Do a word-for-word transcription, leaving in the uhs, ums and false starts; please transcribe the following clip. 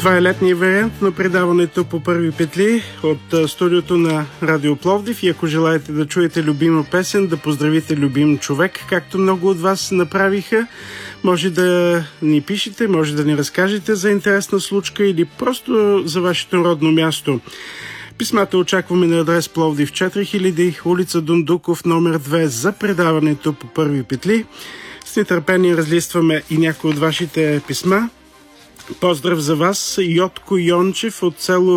Това е летният вариант на предаването по първи петли от студиото на Радио Пловдив. И ако желаете да чуете любима песен, да поздравите любим човек, както много от вас направиха, може да ни пишете, може да ни разкажете за интересна случка или просто за вашето родно място. Писмата очакваме на адрес Пловдив четири хиляди, улица Дундуков, номер две за предаването по първи петли. С нетърпение разлистваме и някои от вашите писма. Поздрав за вас, Йотко Йончев от село